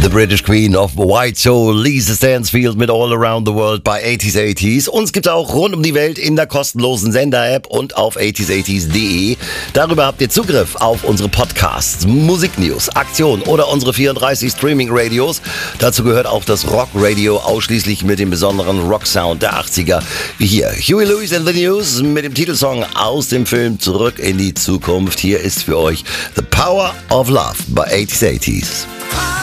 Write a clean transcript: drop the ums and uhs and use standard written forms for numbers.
The British Queen of White Soul, Lisa Stansfield mit All Around the World bei 80s. Uns gibt's auch rund um die Welt in der kostenlosen Sender-App und auf 80s80s.de. Darüber habt ihr Zugriff auf unsere Podcasts, Musiknews, Aktionen oder unsere 34 Streaming-Radios. Dazu gehört auch das Rock-Radio, ausschließlich mit dem besonderen Rock-Sound der 80er. Wie hier Huey Lewis and the News mit dem Titelsong aus dem Film Zurück in die Zukunft. Hier ist für euch The Power of Love bei 80s80s.